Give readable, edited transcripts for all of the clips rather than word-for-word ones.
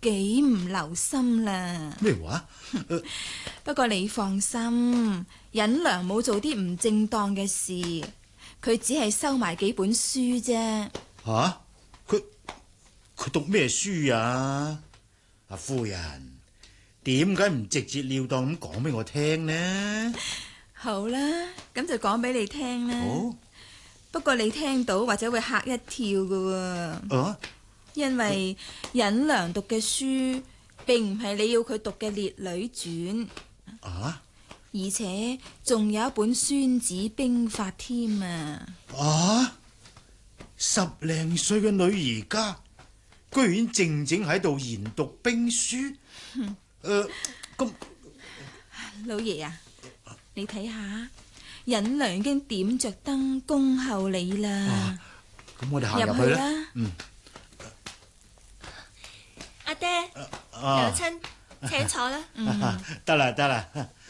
幾唔留心啦。 咩話？ 不過你放心，忍良冇做啲唔正當嘅事，佢只係收埋幾本書啫。 吓？佢讀咩書啊？阿夫人，點解唔直截了當咁講俾我聽呢？ 好啦，咁就講俾你聽啦。 好。 不過你聽到或者會嚇一跳噶喎。因為忍良讀嘅書並唔係你要佢讀嘅《烈女傳》而且仲有一本《孫子兵法》添啊 ！10零歲嘅女兒家，居然靜靜喺度研讀兵書。咁老爺啊，你睇下，忍良已經點着燈恭候你啦。 咁我哋行入去啦。 阿爹，娘親，請坐啦。 得啦。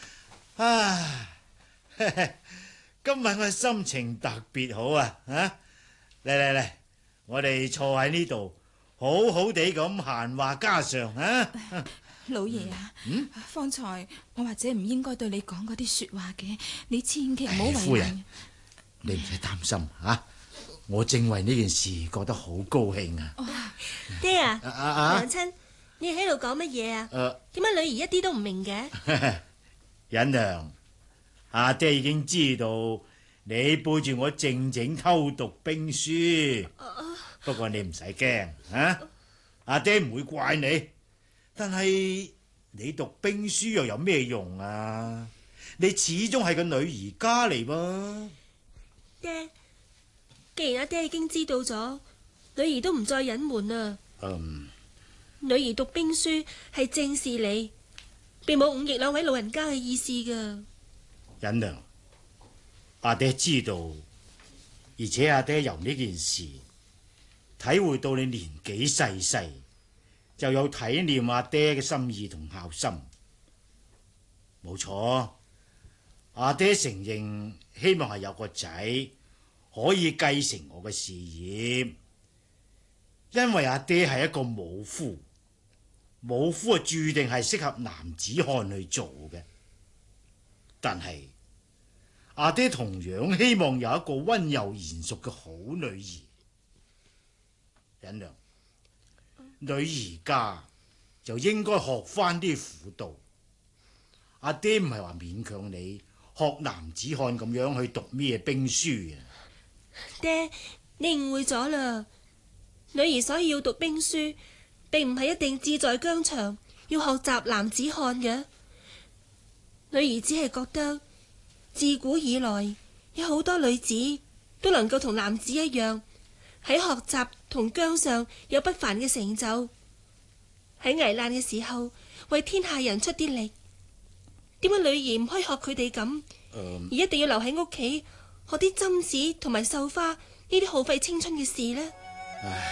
今日我心情特別好啊！嚟，我哋坐喺呢度，好好地咁閒話家常啊！ 老爺啊，方才我或者唔應該對你講嗰啲說話嘅，你千祈唔好為難。 夫人，你唔使擔心啊！我正為呢件事覺得好高興啊！ 爹啊，娘親，你喺度講乜嘢啊？點解女兒一啲都唔明嘅？ 忍良，阿爹已經知道你背住我靜靜偷讀兵書，不過你唔使驚啊！阿爹唔會怪你，但係你讀兵書又有咩用啊？你始終係個女兒家嚟噃。 爹，既然阿爹已經知道咗，女兒都唔再隱瞞啦。女兒讀兵書係正事嚟，並冇忤逆兩位老人家嘅意思噶。 忍良，阿爹知道，而且阿爹由呢件事體會到你年紀細細，就有體念阿爹嘅心意同孝心。冇錯，阿爹承認希望係有個仔可以繼承我嘅事業，因為阿爹係一個武夫，武夫啊注定係適合男子漢去做嘅。但係阿爹同樣希望有一個溫柔賢淑嘅好女兒。忍良，女兒家就應該學翻啲婦道。阿爹唔係話勉強你學男子漢咁樣去讀咩兵書啊。 爹，你誤會咗啦。女兒所以要讀兵書，並唔係一定志在疆場，要學習男子漢嘅。女兒只係覺得自古以來有好多女子都能夠同男子一樣喺學習同疆上有不凡嘅成就，喺危難嘅時候為天下人出啲力。點解女兒唔可以學佢哋咁，而一定要留喺屋企學啲針黹同埋繡花呢啲耗費青春嘅事呢？